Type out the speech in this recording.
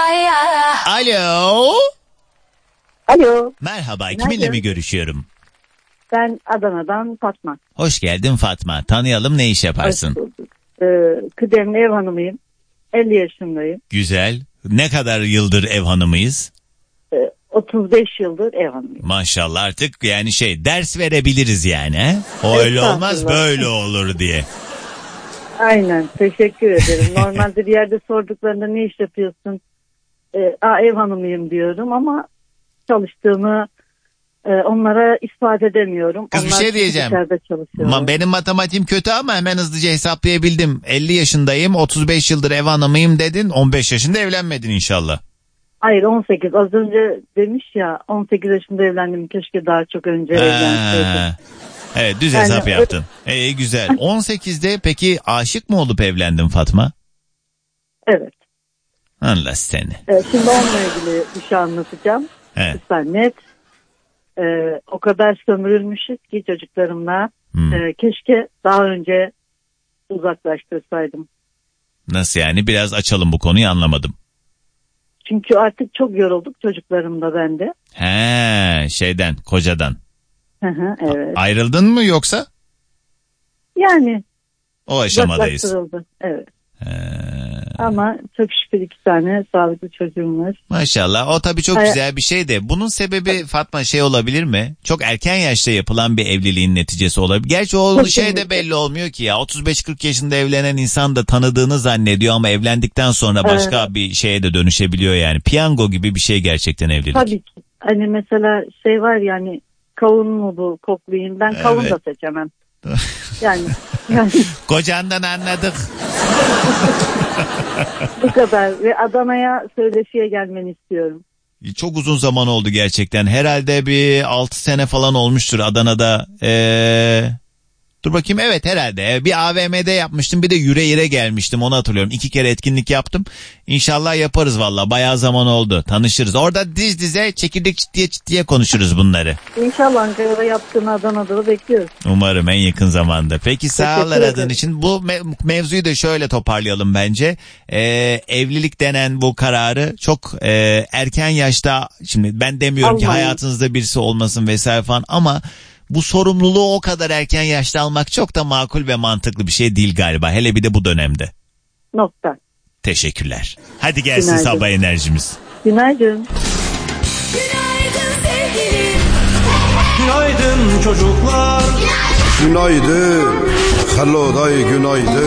Alo. Alo. Merhaba, kiminle mi görüşüyorum? Ben Adana'dan Fatma. Hoş geldin Fatma. Tanıyalım, ne iş yaparsın? Hoş bulduk. Kıdemli ev hanımıyım. 50 yaşındayım. Güzel. Ne kadar yıldır ev hanımıyız? 35 yıldır ev hanımıyım. Maşallah, artık yani ders verebiliriz yani. He? O öyle olmaz, böyle olur diye. Aynen, teşekkür ederim. Normalde bir yerde sorduklarında ne iş yapıyorsun? Ev hanımıyım diyorum ama çalıştığımı onlara ispat edemiyorum. Kız, bir Onlar şey diyeceğim. Çalışıyorum. Benim matematiğim kötü ama hemen hızlıca hesaplayabildim. 50 yaşındayım, 35 yıldır ev hanımıyım dedin. 15 yaşında evlenmedin inşallah. Hayır, 18. Az önce demiş ya, 18 yaşında evlendim. Keşke daha çok önce evlenseydim. Evet, düz hesap yaptın. Güzel. 18'de peki aşık mı olup evlendin Fatma? Evet. Allah seni. Şimdi onunla ilgili bir şey anlatacağım. Evet. Lütfen net. O kadar sömürülmüşüz ki çocuklarımla. Keşke daha önce uzaklaştırsaydım. Nasıl yani? Biraz açalım bu konuyu, anlamadım. Çünkü artık çok yorulduk çocuklarım da, ben de. Kocadan. Evet. Ayrıldın mı yoksa? Yani. O aşamadayız. Uzaklaştırıldı. Evet. Ama çok şükür 2 tane sağlıklı çocuğum var. Maşallah, o tabii çok güzel bir şey de. Bunun sebebi Fatma olabilir mi? Çok erken yaşta yapılan bir evliliğin neticesi olabilir. Gerçi o de belli olmuyor ki ya. 35-40 yaşında evlenen insan da tanıdığını zannediyor ama evlendikten sonra başka bir şeye de dönüşebiliyor yani. Piyango gibi bir şey gerçekten evlilik. Tabii ki. Hani mesela var yani, kavun mu bu, koklayayım. Ben kavun da seçemem. Yani. Kocandan anladık. Bu kadar. Ve Adana'ya söyleşiye gelmeni istiyorum. Çok uzun zaman oldu gerçekten. Herhalde bir 6 sene falan olmuştur Adana'da. Dur bakayım, evet herhalde. Bir AVM'de yapmıştım, bir de Yüreğir'e gelmiştim, onu hatırlıyorum. 2 kere etkinlik yaptım. İnşallah yaparız valla, bayağı zaman oldu. Tanışırız. Orada diz dize çekirdek çıtlıya konuşuruz bunları. İnşallah Ankara'da yaptığını Adana'da da bekliyoruz. Umarım en yakın zamanda. Peki, sağ ol aradığın için. Bu mevzuyu da şöyle toparlayalım bence. Evlilik denen bu kararı çok erken yaşta, şimdi ben demiyorum ki hayatınızda birisi olmasın vesaire falan, ama bu sorumluluğu o kadar erken yaşta almak çok da makul ve mantıklı bir şey değil galiba. Hele bir de bu dönemde. Nokta. Teşekkürler. Hadi gelsin Günaydın. Sabah enerjimiz. Günaydın. Günaydın sevgilim. Günaydın çocuklar. Günaydın. Hello day, günaydın.